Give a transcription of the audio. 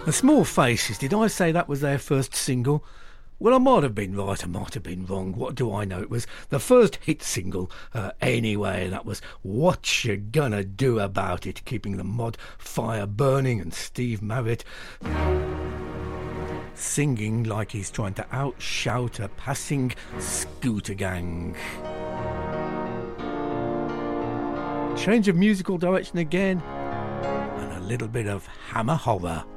The Small Faces, did I say that was their first single? Well, I might have been right, I might have been wrong. What do I know? It was the first hit single anyway. That was What You Gonna Do About It, keeping the mod fire burning, and Steve Marriott singing like he's trying to outshout a passing scooter gang. Change of musical direction again, and a little bit of Hammer Horror.